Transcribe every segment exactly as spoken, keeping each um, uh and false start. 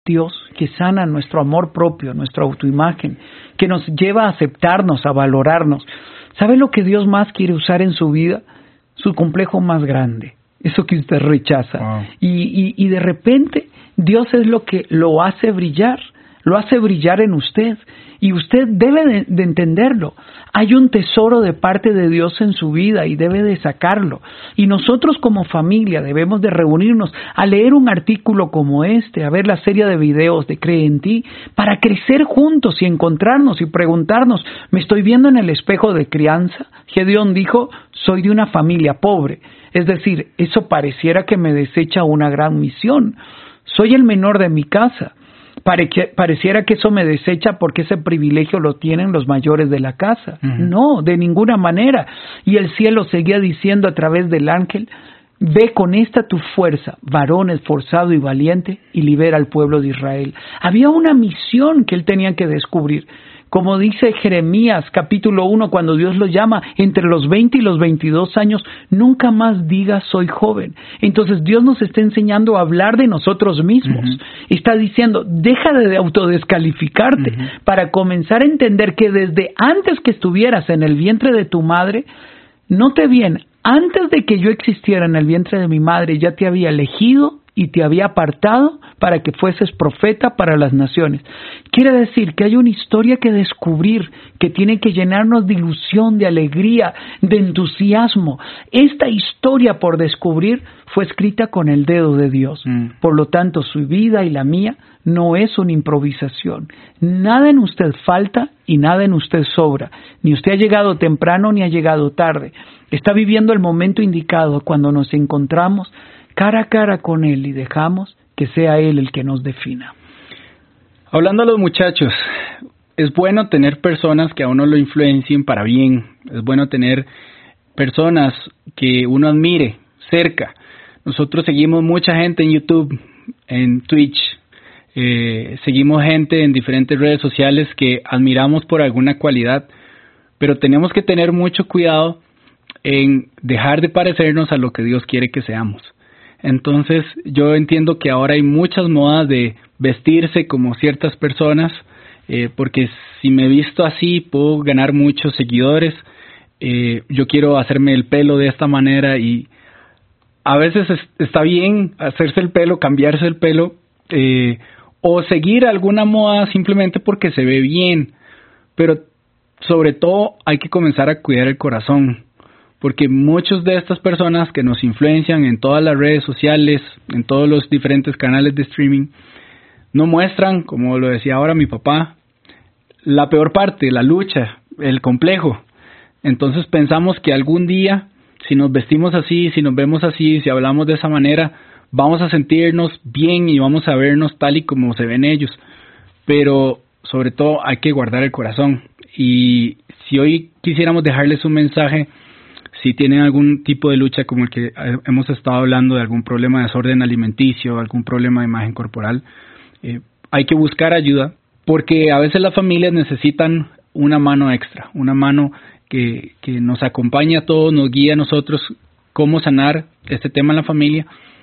Dios, que sana nuestro amor propio, nuestra autoimagen, que nos lleva a aceptarnos, a valorarnos. ¿Sabe lo que Dios más quiere usar en su vida? Su complejo más grande, eso que usted rechaza. Wow. Y, y, y de repente Dios es lo que lo hace brillar, lo hace brillar en usted. Y usted debe de, de entenderlo. Hay un tesoro de parte de Dios en su vida y debe de sacarlo. Y nosotros como familia debemos de reunirnos a leer un artículo como este, a ver la serie de videos de Cree en Ti, para crecer juntos y encontrarnos y preguntarnos, ¿me estoy viendo en el espejo de crianza? Gedeón dijo, soy de una familia pobre. Es decir, eso pareciera que me desecha una gran misión. Soy el menor de mi casa. Pareciera que eso me desecha porque ese privilegio lo tienen los mayores de la casa. Uh-huh. No, de ninguna manera. Y el cielo seguía diciendo a través del ángel, ve con esta tu fuerza, varón esforzado y valiente, y libera al pueblo de Israel. Había una misión que él tenía que descubrir. Como dice Jeremías capítulo uno, cuando Dios lo llama entre los veinte y los veintidós años, nunca más digas soy joven. Entonces Dios nos está enseñando a hablar de nosotros mismos. Uh-huh. Está diciendo, deja de autodescalificarte uh-huh. para comenzar a entender que desde antes que estuvieras en el vientre de tu madre, note bien, antes de que yo existiera en el vientre de mi madre, ya te había elegido y te había apartado para que fueses profeta para las naciones. Quiere decir que hay una historia que descubrir, que tiene que llenarnos de ilusión, de alegría, de entusiasmo. Esta historia por descubrir fue escrita con el dedo de Dios. Mm. Por lo tanto, su vida y la mía no es una improvisación. Nada en usted falta y nada en usted sobra. Ni usted ha llegado temprano ni ha llegado tarde. Está viviendo el momento indicado cuando nos encontramos cara a cara con Él y dejamos que sea Él el que nos defina. Hablando a los muchachos, es bueno tener personas que a uno lo influencien para bien. Es bueno tener personas que uno admire cerca. Nosotros seguimos mucha gente en YouTube, en Twitch. Eh, seguimos gente en diferentes redes sociales que admiramos por alguna cualidad. Pero tenemos que tener mucho cuidado en dejar de parecernos a lo que Dios quiere que seamos. Entonces yo entiendo que ahora hay muchas modas de vestirse como ciertas personas, eh, porque si me visto así puedo ganar muchos seguidores. Eh, yo quiero hacerme el pelo de esta manera y a veces es, está bien hacerse el pelo, cambiarse el pelo, eh, o seguir alguna moda simplemente porque se ve bien, pero sobre todo hay que comenzar a cuidar el corazón. Porque muchas de estas personas que nos influencian en todas las redes sociales, en todos los diferentes canales de streaming, no muestran, como lo decía ahora mi papá, la peor parte, la lucha, el complejo. Entonces pensamos que algún día, si nos vestimos así, si nos vemos así, si hablamos de esa manera, vamos a sentirnos bien y vamos a vernos tal y como se ven ellos. Pero sobre todo hay que guardar el corazón. Y si hoy quisiéramos dejarles un mensaje, si tienen algún tipo de lucha como el que hemos estado hablando, de algún problema de desorden alimenticio, algún problema de imagen corporal, eh, hay que buscar ayuda, porque a veces las familias necesitan una mano extra, una mano que, que nos acompañe a todos, nos guíe a nosotros cómo sanar este tema en la familia,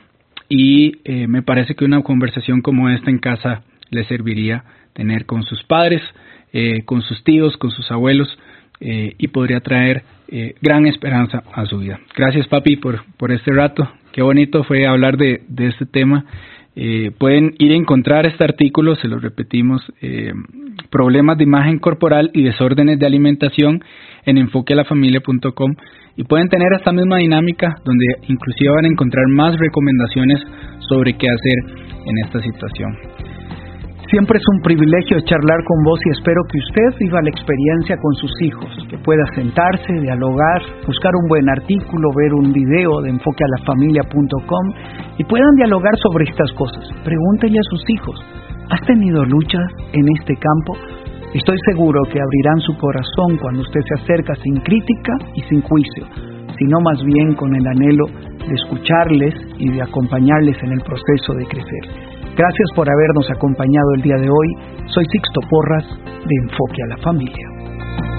y eh, me parece que una conversación como esta en casa le serviría tener con sus padres, eh, con sus tíos, con sus abuelos, eh, y podría traer eh, gran esperanza a su vida. Gracias, papi, por, por este rato. Qué bonito fue hablar de, de este tema. Eh, pueden ir a encontrar este artículo, se lo repetimos, eh, problemas de imagen corporal y desórdenes de alimentación en enfoque a la familia punto com, y pueden tener esta misma dinámica donde inclusive van a encontrar más recomendaciones sobre qué hacer en esta situación. Siempre es un privilegio charlar con vos y espero que usted viva la experiencia con sus hijos, que pueda sentarse, dialogar, buscar un buen artículo, ver un video de enfoque a la familia punto com y puedan dialogar sobre estas cosas. Pregúntenle a sus hijos, ¿has tenido luchas en este campo? Estoy seguro que abrirán su corazón cuando usted se acerca sin crítica y sin juicio, sino más bien con el anhelo de escucharles y de acompañarles en el proceso de crecer. Gracias por habernos acompañado el día de hoy. Soy Sixto Porras, de Enfoque a la Familia.